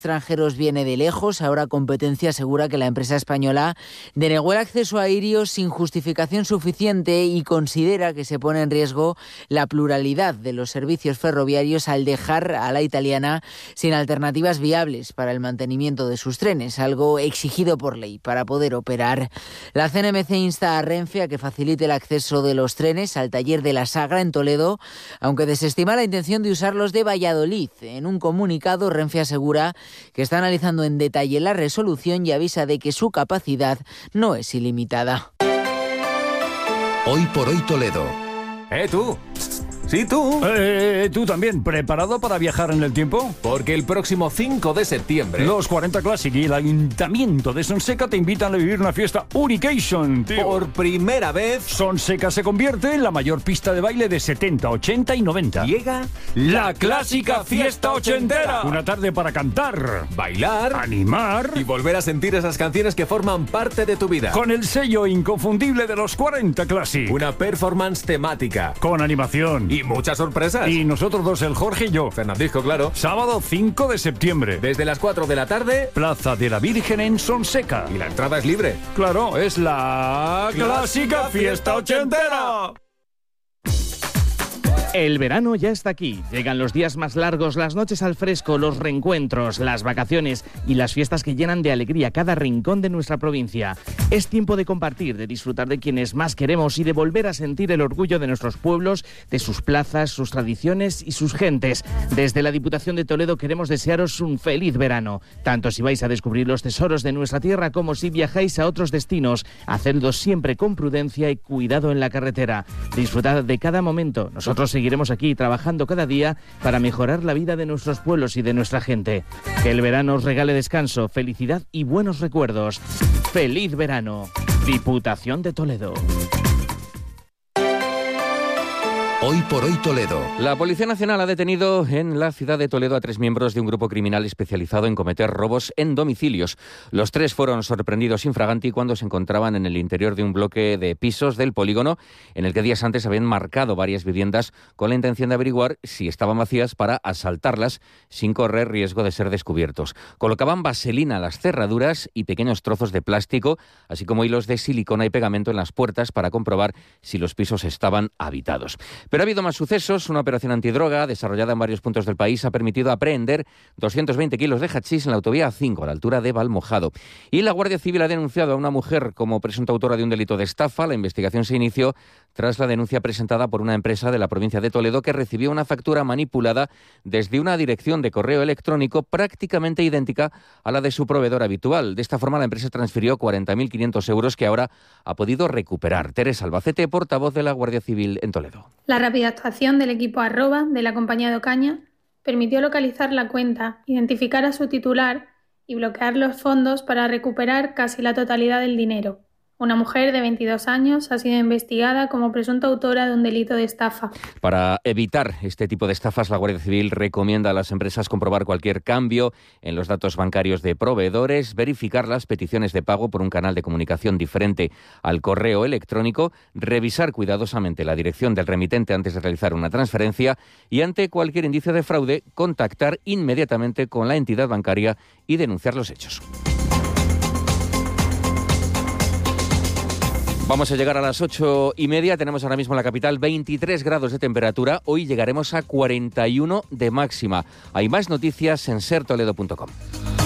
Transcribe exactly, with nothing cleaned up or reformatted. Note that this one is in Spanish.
extranjeros viene de lejos. Ahora Competencia asegura que la empresa española denegó el acceso a aéreos sin justificación suficiente y considera que se pone en riesgo la pluralidad de los servicios ferroviarios al dejar a la italiana sin alternativas viables para el mantenimiento de sus trenes, algo exigido por ley para poder operar. La C N M C insta a Renfe a que facilite el acceso de los trenes al taller de la Sagra en Toledo, aunque desestima la intención de usarlos de Valladolid. En un comunicado, Renfe asegura que está analizando en detalle la resolución y avisa de que su capacidad no es ilimitada. Hoy por hoy Toledo. ¡Eh, tú! Sí, tú. Eh, tú también, ¿preparado para viajar en el tiempo? Porque el próximo cinco de septiembre... Los cuarenta Classic y el Ayuntamiento de Sonseca te invitan a vivir una fiesta Unication, tío. Por primera vez... Sonseca se convierte en la mayor pista de baile de setenta, ochenta y noventa. Llega la clásica fiesta ochentera. Una tarde para cantar, bailar, animar y volver a sentir esas canciones que forman parte de tu vida. Con el sello inconfundible de los cuarenta Classic. Una performance temática. Con animación. Y muchas sorpresas. Y nosotros dos, el Jorge y yo. Fernandisco, claro. Sábado cinco de septiembre. Desde las cuatro de la tarde. Plaza de la Virgen en Sonseca. Y la entrada es libre. Claro, es la clásica fiesta ochentera. El verano ya está aquí. Llegan los días más largos, las noches al fresco, los reencuentros, las vacaciones y las fiestas que llenan de alegría cada rincón de nuestra provincia. Es tiempo de compartir, de disfrutar de quienes más queremos y de volver a sentir el orgullo de nuestros pueblos, de sus plazas, sus tradiciones y sus gentes. Desde la Diputación de Toledo queremos desearos un feliz verano, tanto si vais a descubrir los tesoros de nuestra tierra como si viajáis a otros destinos. Hacedlo siempre con prudencia y cuidado en la carretera. Disfrutad de cada momento. Nosotros seguiremos aquí trabajando cada día para mejorar la vida de nuestros pueblos y de nuestra gente. Que el verano os regale descanso, felicidad y buenos recuerdos. ¡Feliz verano! Diputación de Toledo. Hoy por hoy Toledo. La Policía Nacional ha detenido en la ciudad de Toledo a tres miembros de un grupo criminal especializado en cometer robos en domicilios. Los tres fueron sorprendidos infraganti cuando se encontraban en el interior de un bloque de pisos del polígono en el que días antes habían marcado varias viviendas con la intención de averiguar si estaban vacías para asaltarlas sin correr riesgo de ser descubiertos. Colocaban vaselina a las cerraduras y pequeños trozos de plástico, así como hilos de silicona y pegamento en las puertas para comprobar si los pisos estaban habitados. Pero ha habido más sucesos. Una operación antidroga desarrollada en varios puntos del país ha permitido apreender doscientos veinte kilos de hachís en la autovía A cinco, a la altura de Valmojado. Y la Guardia Civil ha denunciado a una mujer como presunta autora de un delito de estafa. La investigación se inició tras la denuncia presentada por una empresa de la provincia de Toledo que recibió una factura manipulada desde una dirección de correo electrónico prácticamente idéntica a la de su proveedor habitual. De esta forma, la empresa transfirió cuarenta mil quinientos euros que ahora ha podido recuperar. Teresa Albacete, portavoz de la Guardia Civil en Toledo. La rápida actuación del equipo arroba de la compañía de Ocaña permitió localizar la cuenta, identificar a su titular y bloquear los fondos para recuperar casi la totalidad del dinero. Una mujer de veintidós años ha sido investigada como presunta autora de un delito de estafa. Para evitar este tipo de estafas, la Guardia Civil recomienda a las empresas comprobar cualquier cambio en los datos bancarios de proveedores, verificar las peticiones de pago por un canal de comunicación diferente al correo electrónico, revisar cuidadosamente la dirección del remitente antes de realizar una transferencia y, ante cualquier indicio de fraude, contactar inmediatamente con la entidad bancaria y denunciar los hechos. Vamos a llegar a las ocho y media. Tenemos ahora mismo en la capital veintitrés grados de temperatura. Hoy llegaremos a cuarenta y uno de máxima. Hay más noticias en ser toledo punto com.